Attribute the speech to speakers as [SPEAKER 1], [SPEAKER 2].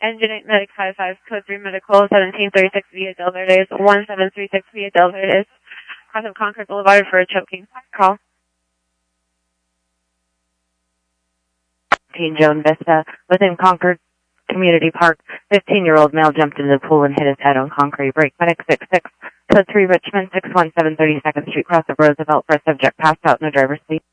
[SPEAKER 1] Engine 8 Medic 55, Code 3 Medical 1736 via Del Verde, 1736 via Del Verde, cross of Concord Boulevard for a choking call.
[SPEAKER 2] Joan Vista, within Concord Community Park, 15-year-old male jumped into the pool and hit his head on concrete. Break Medic 66, Code 3 Richmond, 617 32nd Street, cross of Roosevelt for a subject passed out in the driver's seat.